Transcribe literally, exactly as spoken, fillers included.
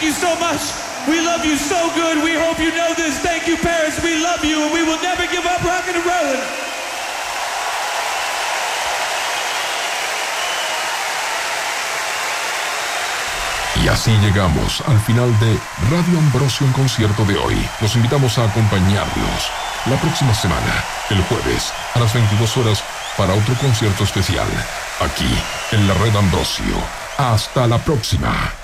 you so much. We love you so good. We hope you know this. Thank you, Paris. We love you, and we will never give up rocking and rolling. Y así llegamos al final de Radio Ambrosio en concierto de hoy. Los invitamos a acompañarnos la próxima semana, el jueves, a las veintidós horas, para otro concierto especial, aquí en la Red Ambrosio. Hasta la próxima.